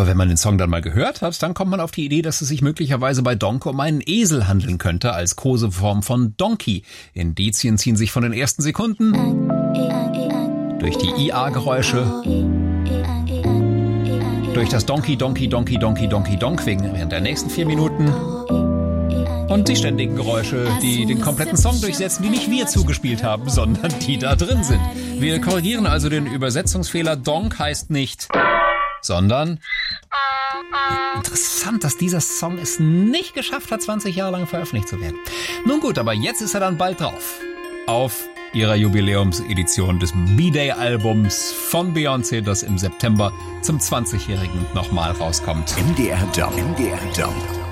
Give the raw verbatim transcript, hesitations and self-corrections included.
Aber wenn man den Song dann mal gehört hat, dann kommt man auf die Idee, dass es sich möglicherweise bei Donk um einen Esel handeln könnte, als Koseform von Donkey. Indizien ziehen sich von den ersten Sekunden durch die I A-Geräusche, durch das Donkey, Donkey, Donkey, Donkey, Donkey, Donk während der nächsten vier Minuten und die ständigen Geräusche, die den kompletten Song durchsetzen, die nicht wir zugespielt haben, sondern die da drin sind. Wir korrigieren also den Übersetzungsfehler. Donk heißt nicht, sondern... Interessant, dass dieser Song es nicht geschafft hat, zwanzig Jahre lang veröffentlicht zu werden. Nun gut, aber jetzt ist er dann bald drauf. Auf ihrer Jubiläumsedition des B-Day-Albums von Beyoncé, das im September zum zwanzigjährigen nochmal rauskommt. M D R Jump. M D R Jump.